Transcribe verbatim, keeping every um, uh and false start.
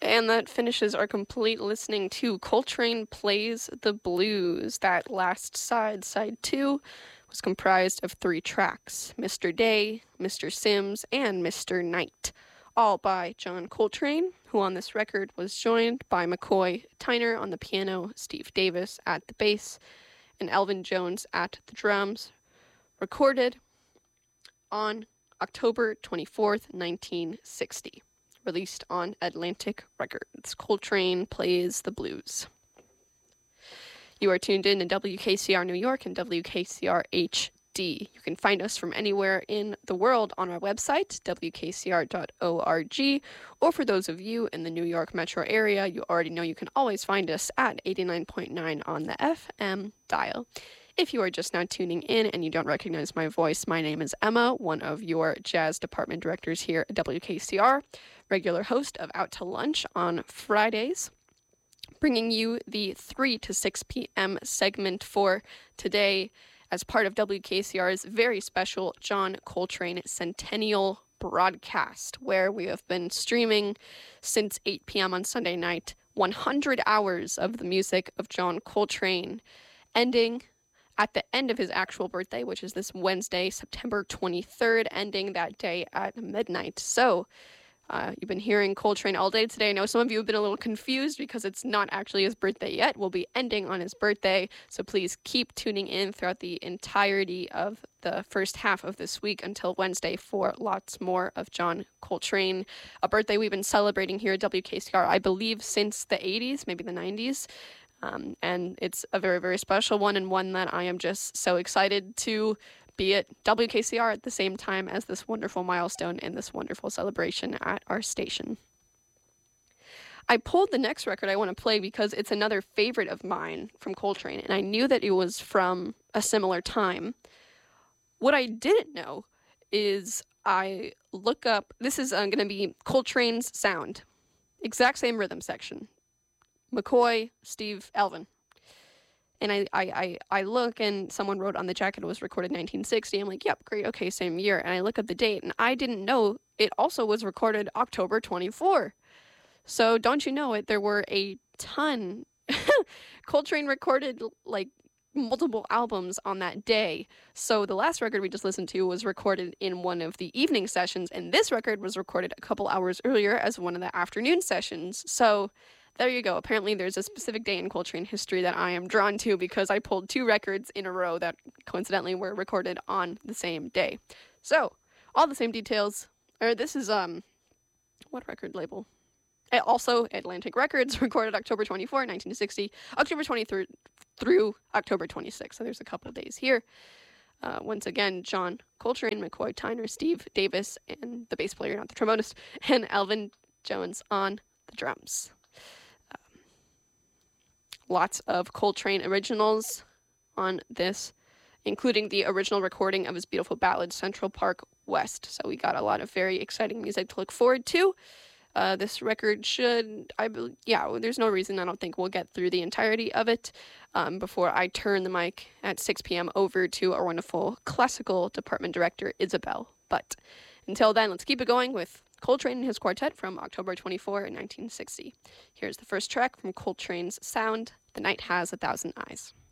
And that finishes our complete listening to Coltrane Plays the Blues. That last side, side two, was comprised of three tracks, Mister Day, Mister Sims, and Mister Knight, all by John Coltrane, who on this record was joined by McCoy Tyner on the piano, Steve Davis at the bass, and Elvin Jones at the drums, recorded on October twenty-fourth, nineteen sixty. Released on Atlantic Records. Coltrane Plays the Blues. You are tuned in to W K C R New York and W K C R H D. You can find us from anywhere in the world on our website, W K C R dot org, or for those of you in the New York metro area, you already know you can always find us at eighty-nine point nine on the F M dial. If you are just now tuning in and you don't recognize my voice, my name is Emma, one of your jazz department directors here at W K C R, regular host of Out to Lunch on Fridays, bringing you the three to six p.m. segment for today as part of W K C R's very special John Coltrane Centennial broadcast, where we have been streaming since eight p.m. on Sunday night, one hundred hours of the music of John Coltrane, ending at the end of his actual birthday, which is this Wednesday, September twenty-third, ending that day at midnight. So, uh, you've been hearing Coltrane all day today. I know some of you have been a little confused because it's not actually his birthday yet. We'll be ending on his birthday, so please keep tuning in throughout the entirety of the first half of this week until Wednesday for lots more of John Coltrane, a birthday we've been celebrating here at W K C R, I believe, since the eighties, maybe the nineties. Um, and it's a very, very special one, and one that I am just so excited to be at W K C R at the same time as this wonderful milestone and this wonderful celebration at our station. I pulled the next record I want to play because it's another favorite of mine from Coltrane, and I knew that it was from a similar time. What I didn't know is I look up, this is uh, going to be Coltrane's sound, exact same rhythm section. McCoy, Steve, Elvin. And I, I, I, I look, and someone wrote on the jacket it was recorded nineteen sixty. I'm like, yep, great, okay, same year. And I look at the date, and I didn't know it also was recorded October twenty-fourth. So don't you know it, there were a ton. Coltrane recorded, like, multiple albums on that day. So the last record we just listened to was recorded in one of the evening sessions, and this record was recorded a couple hours earlier as one of the afternoon sessions. So there you go. Apparently there's a specific day in Coltrane history that I am drawn to because I pulled two records in a row that coincidentally were recorded on the same day. So, all the same details. Or this is, um, what record label? Uh, Also, Atlantic Records, recorded October twenty-fourth, nineteen sixty, October twenty-third through October twenty-sixth. So there's a couple days here. Uh, once again, John Coltrane, McCoy Tyner, Steve Davis, and the bass player, not the trombonist, and Elvin Jones on the drums. Lots of Coltrane originals on this, including the original recording of his beautiful ballad, Central Park West. So we got a lot of very exciting music to look forward to. Uh, this record should, I believe, yeah, there's no reason I don't think we'll get through the entirety of it um, before I turn the mic at six p.m. over to our wonderful classical department director, Isabel. But until then, let's keep it going with Coltrane and his quartet from October twenty-fourth, nineteen sixty. Here's the first track from Coltrane's Sound, The Night Has a Thousand Eyes.